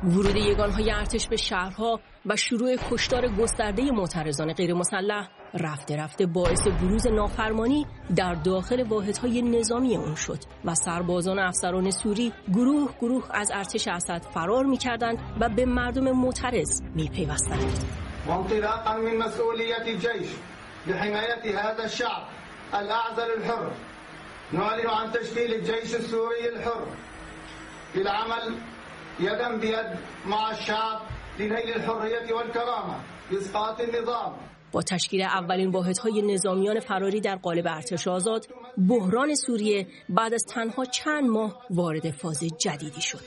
ورود یگانهای ارتش به شهرها و شروع کشتار گسترده معترضان غیر مسلح رفته رفته باعث بروز نافرمانی در داخل واحدهای نظامی اون شد و سربازان و افسران سوری گروه گروه از ارتش اسد فرار می‌کردند و به مردم معترض می‌پیوستند. وانطلاقا من مسئولیت الجيش لحمایت هذا الشعب الاعزل الحر نعلن عن تشکیل الجيش السوري الحر للعمل يدا بيد مع الشعب لنيل الحرية والكرامة لإسقاط النظام. با تشکیل اولین واحدهای نظامیان فراری در قالب ارتش آزاد، بحران سوریه بعد از تنها چند ماه وارد فاز جدیدی شد.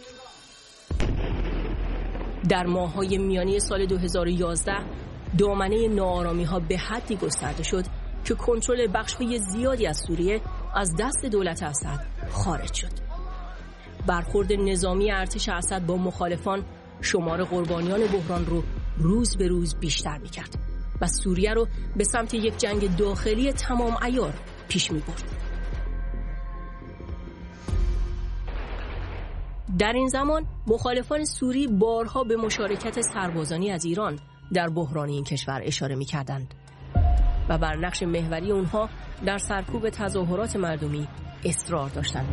در ماه‌های میانی سال 2011 دامنه ناآرامی‌ها به حدی گسترده شد که کنترل بخش‌های زیادی از سوریه از دست دولت اسد خارج شد. برخورد نظامی ارتش اسد با مخالفان شمار قربانیان بحران رو روز به روز بیشتر می‌کرد و سوریه رو به سمت یک جنگ داخلی تمام عیار پیش می‌برد. در این زمان مخالفان سوری بارها به مشارکت سربازانی از ایران در بحران این کشور اشاره می‌کردند و بر نقش محوری اونها در سرکوب تظاهرات مردمی اصرار داشتند.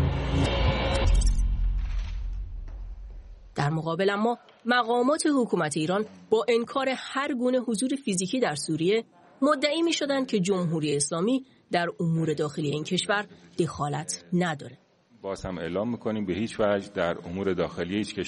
در مقابل اما مقامات حکومت ایران با انکار هر گونه حضور فیزیکی در سوریه مدعی می‌شدند که جمهوری اسلامی در امور داخلی این کشور دخالت نداره. باز هم اعلام می‌کنیم به هیچ وجه در امور داخلی هیچ